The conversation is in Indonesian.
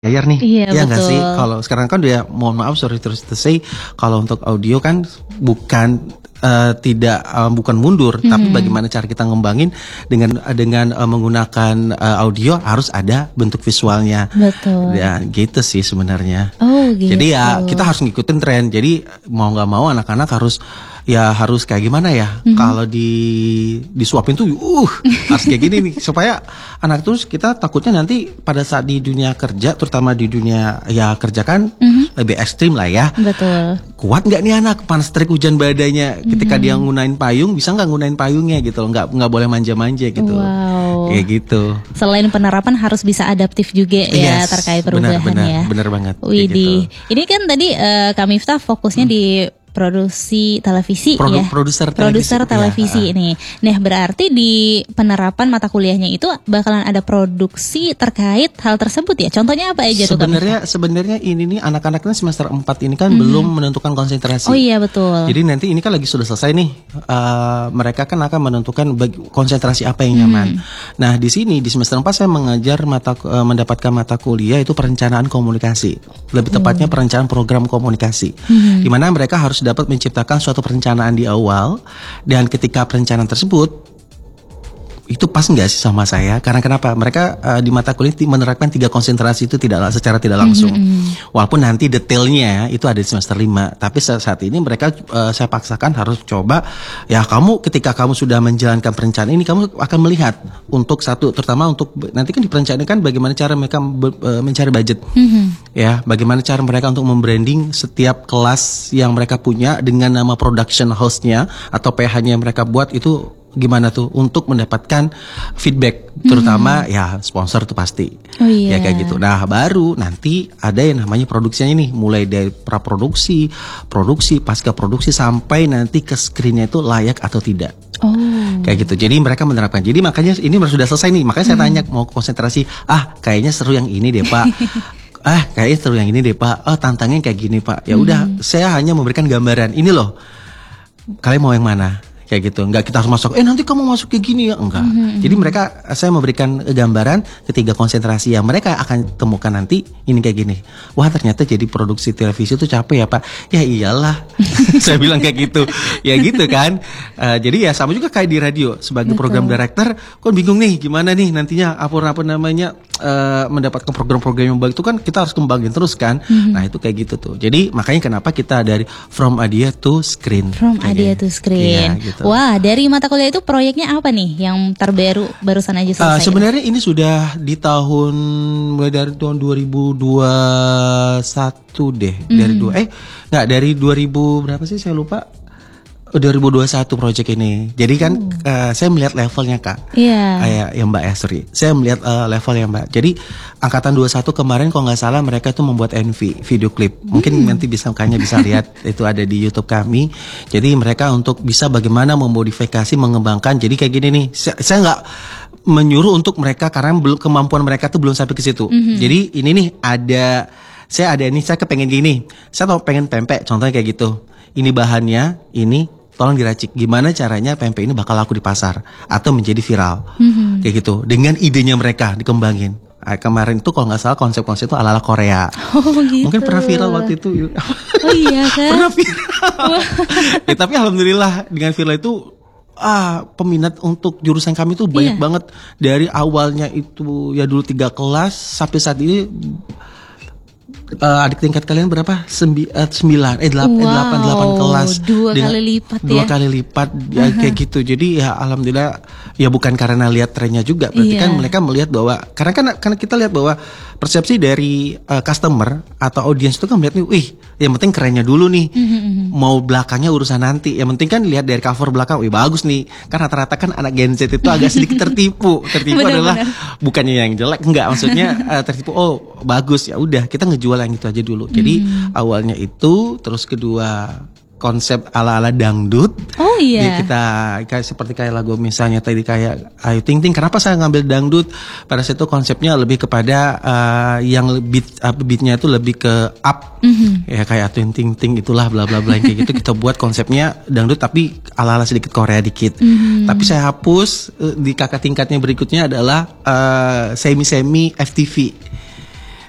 layar nih, Iya, ya nggak betul. sih? Kalau sekarang kan dia, mohon maaf sorry terus to say, kalau untuk audio kan bukan bukan mundur, tapi bagaimana cara kita ngembangin dengan menggunakan audio harus ada bentuk visualnya. Betul. Ya gitu sih sebenarnya. Oh gitu. Jadi ya kita harus ngikutin tren. Jadi mau nggak mau anak-anak harus kayak gimana ya? Kalau disuapin tuh harus kayak gini nih supaya anak terus kita takutnya nanti pada saat di dunia kerja, terutama di dunia ya kerja kan lebih ekstrim lah ya. Betul. Kuat nggak nih anak panas terik hujan badainya ketika dia ngunain payung, bisa nggak ngunain payungnya gitu loh, nggak boleh manja-manja gitu. Wow. Kayak gitu. Selain penerapan harus bisa adaptif juga ya Yes, terkait perubahan ya. benar banget. Kayak Widih. gitu. Ini kan tadi Kak Miftah fokusnya di produksi televisi ya. Produser televisi Iya. ini. Nah, berarti di penerapan mata kuliahnya itu bakalan ada produksi terkait hal tersebut ya. Contohnya apa aja tuh Kak Miftah? Sebenarnya ini nih anak-anaknya semester 4 ini kan belum menentukan konsentrasi. Oh iya betul. Jadi nanti ini kan lagi sudah selesai nih. Mereka kan akan menentukan konsentrasi apa yang nyaman. Nah, di sini di semester 4 saya mengajar mendapatkan mata kuliah itu perencanaan komunikasi. Lebih tepatnya perencanaan program komunikasi. Di mana mereka harus dapat menciptakan suatu perencanaan di awal, dan ketika perencanaan tersebut itu pas nggak sih sama saya? Karena kenapa? Mereka di mata kuliah menerapkan 3 konsentrasi itu secara tidak langsung. Walaupun nanti detailnya itu ada di semester 5. Tapi saat ini mereka saya paksakan harus coba. Ya kamu ketika kamu sudah menjalankan perencanaan ini, kamu akan melihat untuk terutama untuk nanti kan di perencanaan kan bagaimana cara mereka mencari budget. Ya, bagaimana cara mereka untuk membranding setiap kelas yang mereka punya dengan nama production house-nya atau PH-nya yang mereka buat itu gimana tuh untuk mendapatkan feedback, terutama ya sponsor tuh pasti. Oh iya. Ya kayak gitu. Nah, baru nanti ada yang namanya produksinya ini, mulai dari praproduksi, produksi, pasca produksi sampai nanti ke screen-nya itu layak atau tidak. Oh. Kayak gitu. Jadi mereka menerapkan. Jadi makanya ini sudah selesai nih. Makanya saya tanya mau konsentrasi. Kayaknya seru yang ini deh, Pak. Kayaknya seru yang ini deh, Pak. Tantangannya kayak gini, Pak. Ya udah, saya hanya memberikan gambaran. Ini loh. Kalian mau yang mana? Kayak gitu, nggak kita harus masuk. Nanti kamu masuk kayak gini ya, enggak. Jadi saya memberikan gambaran ketiga konsentrasi yang mereka akan temukan nanti ini kayak gini. Wah ternyata jadi produksi televisi itu capek ya Pak. Ya iyalah, saya bilang kayak gitu. Ya gitu kan. Jadi ya sama juga kayak di radio sebagai program director, kan bingung nih gimana nih nantinya apa namanya mendapatkan program-program yang baik itu kan kita harus kembangin terus kan. Nah itu kayak gitu tuh. Jadi makanya kenapa kita dari from idea to screen. From idea to screen. Iya, gitu. Wah, dari mata kuliah itu proyeknya apa nih yang barusan aja selesai? Sebenarnya ini sudah di mulai dari tahun 2021 deh. Dari 2000 berapa sih saya lupa. 2021 proyek ini. Jadi kan saya melihat levelnya Kak. Iya. Ya Mbak sorry. Saya melihat levelnya Mbak. Jadi angkatan 21 kemarin kalau nggak salah mereka tuh membuat NV video klip. Mungkin nanti bisa lihat itu ada di YouTube kami. Jadi mereka untuk bisa bagaimana memodifikasi, mengembangkan. Jadi kayak gini nih. Saya nggak menyuruh untuk mereka karena kemampuan mereka tuh belum sampai ke situ. Jadi ini nih saya kepengen gini. Saya pengen pempek contohnya kayak gitu. Ini bahannya, ini tolong diracik. Gimana caranya pempek ini bakal laku di pasar atau menjadi viral, kayak gitu. Dengan idenya mereka dikembangin. Kemarin itu kalau nggak salah konsep-konsep itu ala-ala Korea. Oh gitu. Mungkin pernah viral waktu itu. Oh iya kan. Pernah viral. Tapi alhamdulillah dengan viral itu peminat untuk jurusan kami tuh banyak banget. Dari awalnya itu ya dulu 3 kelas sampai saat ini. Adik tingkat kalian berapa? 8 kelas. Dua kali lipat ya, kayak gitu. Jadi ya alhamdulillah ya bukan karena lihat trennya juga. Berarti kan mereka melihat bahwa karena kita lihat bahwa persepsi dari customer atau audiens itu kan melihat nih, wih, yang penting kerennya dulu nih. Mau belakangnya urusan nanti. Yang penting kan lihat dari cover belakang, wih bagus nih. Karena rata-rata kan anak Gen Z itu agak sedikit tertipu. Adalah bukannya yang jelek, enggak, maksudnya tertipu. Oh, bagus, ya udah kita ngejual yang itu aja dulu. Jadi awalnya itu, terus kedua konsep ala-ala dangdut. Oh iya. Jadi kita seperti kayak lagu misalnya tadi kayak Ayu Ting Ting. Kenapa saya ngambil dangdut? Pada saat itu konsepnya lebih kepada yang beatnya itu lebih ke up. Ya kayak Ayu Ting Ting itulah bla bla bla kayak gitu. Kita buat konsepnya dangdut tapi ala-ala sedikit Korea dikit. Tapi saya hapus di kakak tingkatnya berikutnya adalah semi FTV.